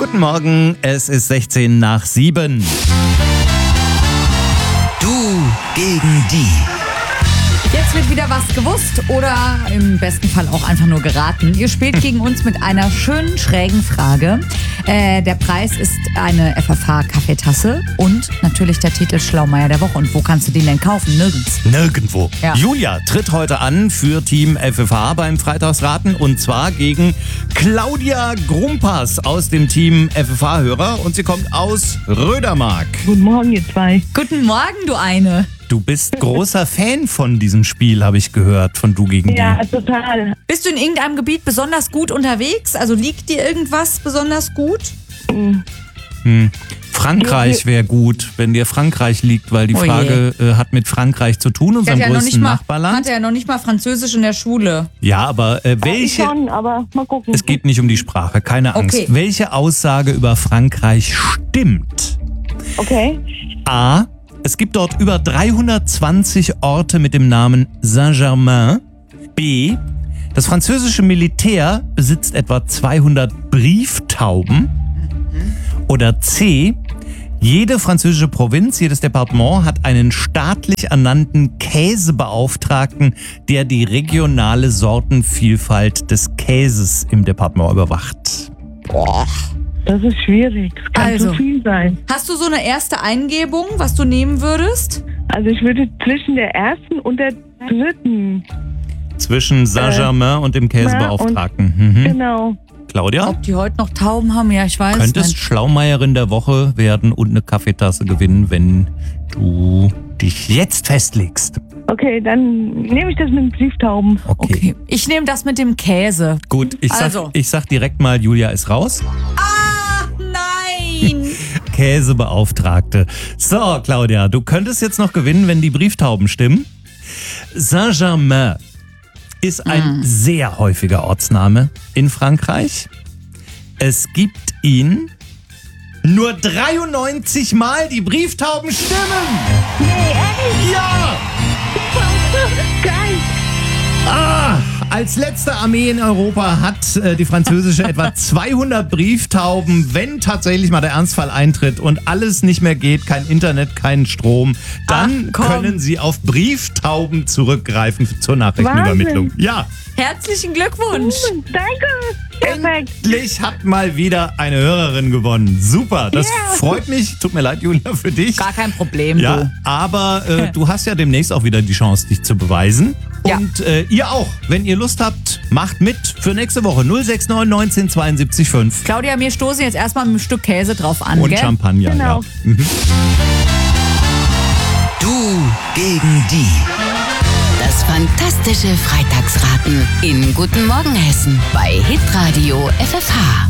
Guten Morgen, es ist 16 nach 7. Du gegen die. Jetzt wird wieder was gewusst oder im besten Fall auch einfach nur geraten. Ihr spielt gegen uns mit einer schönen, schrägen Frage. Der Preis ist eine FFH-Kaffeetasse und natürlich der Titel Schlaumeier der Woche. Und wo kannst du den denn kaufen? Nirgends. Nirgendwo. Ja. Julia tritt heute an für Team FFH beim Freitagsraten und zwar gegen Claudia Grumpas aus dem Team FFH-Hörer und sie kommt aus Rödermark. Guten Morgen, ihr zwei. Guten Morgen, du eine. Du bist großer Fan von diesem Spiel, habe ich gehört, von Du gegen Ja, die. total. Bist du in irgendeinem Gebiet besonders gut unterwegs? Also liegt dir irgendwas besonders gut? Frankreich wäre gut, wenn dir Frankreich liegt, weil die Oh je. Frage hat mit Frankreich zu tun, unserem größten Nachbarland. Hatte ja noch nicht mal Französisch in der Schule. Ja, aber Ich welche... schon, aber mal gucken. Es geht nicht um die Sprache, keine Angst. Okay. Welche Aussage über Frankreich stimmt? Okay. A. Es gibt dort über 320 Orte mit dem Namen Saint-Germain. B. Das französische Militär besitzt etwa 200 Brieftauben. Oder C. Jede französische Provinz, jedes Departement hat einen staatlich ernannten Käsebeauftragten, der die regionale Sortenvielfalt des Käses im Departement überwacht. Das ist schwierig. Es kann Also. zu viel sein. Hast du so eine erste Eingebung, was du nehmen würdest? Also ich würde zwischen der ersten und der dritten. Zwischen Saint-Germain und dem Käsebeauftragten. Genau. Claudia? Ob die heute noch Tauben haben? Ja, ich weiß Könntest nicht. Schlaumeierin der Woche werden und eine Kaffeetasse gewinnen, wenn du dich jetzt festlegst. Okay, dann nehme ich das mit den Brieftauben. Okay, ich nehme das mit dem Käse. Gut, Also. ich sag direkt mal, Julia ist raus. Ah, nein! Käsebeauftragte. So, Claudia, du könntest jetzt noch gewinnen, wenn die Brieftauben stimmen. Saint-Germain ist ein sehr häufiger Ortsname in Frankreich. Es gibt ihn nur 93 Mal. Die Brieftauben stimmen. Nee, ehrlich? Ja! Geil. Als letzte Armee in Europa hat die französische etwa 200 Brieftauben. Wenn tatsächlich mal der Ernstfall eintritt und alles nicht mehr geht, kein Internet, kein Strom, dann Ach, komm. können sie auf Brieftauben zurückgreifen zur Nachrichtenübermittlung. Wahnsinn. Ja, Herzlichen Glückwunsch! Danke. Perfekt. endlich hat mal wieder eine Hörerin gewonnen. Super, das Ja. freut mich. Tut mir leid, Julia, für dich. Gar kein Problem, Ja, du. aber du hast ja demnächst auch wieder die Chance, dich zu beweisen. Ja. Und ihr auch. Wenn ihr Lust habt, macht mit für nächste Woche. 069 19 72 5. Claudia, wir stoßen jetzt erstmal mit einem Stück Käse drauf an, Und gell? Champagner, Genau. ja. Du gegen die. Das fantastische Freitagsraten in Guten Morgen Hessen bei Hitradio FFH.